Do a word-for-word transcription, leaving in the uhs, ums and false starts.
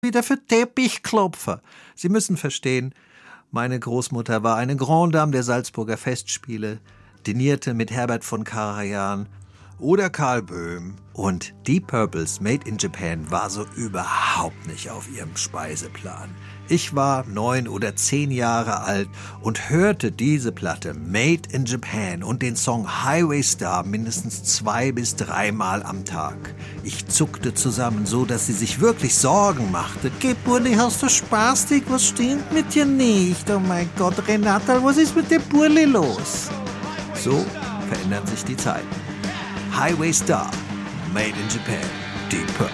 wieder für Teppichklopfer? Sie müssen verstehen, meine Großmutter war eine Grande Dame der Salzburger Festspiele, dinierte mit Herbert von Karajan oder Karl Böhm. Und Deep Purples Made in Japan war so überhaupt nicht auf ihrem Speiseplan. Ich war neun oder zehn Jahre alt und hörte diese Platte Made in Japan und den Song Highway Star mindestens zwei bis dreimal am Tag. Ich zuckte zusammen, so dass sie sich wirklich Sorgen machte. Geburli, hast du Spastik? Was stimmt mit dir nicht? Oh mein Gott, Renata, was ist mit der Burli los? So verändern sich die Zeiten. Highway Star, Made in Japan, Deep Purple.